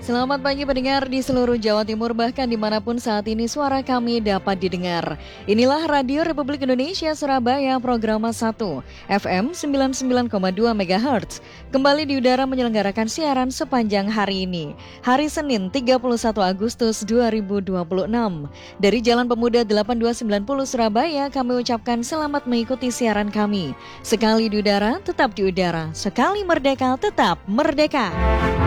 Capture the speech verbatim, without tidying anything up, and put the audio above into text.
Selamat pagi pendengar di seluruh Jawa Timur, bahkan dimanapun saat ini suara kami dapat didengar. Inilah Radio Republik Indonesia Surabaya, program satu, F M sembilan puluh sembilan koma dua megahertz. Kembali di udara menyelenggarakan siaran sepanjang hari ini. Hari Senin tiga puluh satu Agustus dua ribu dua puluh enam. Dari Jalan Pemuda delapan dua sembilan nol Surabaya, kami ucapkan selamat mengikuti siaran kami. Sekali di udara, tetap di udara. Sekali merdeka, tetap merdeka.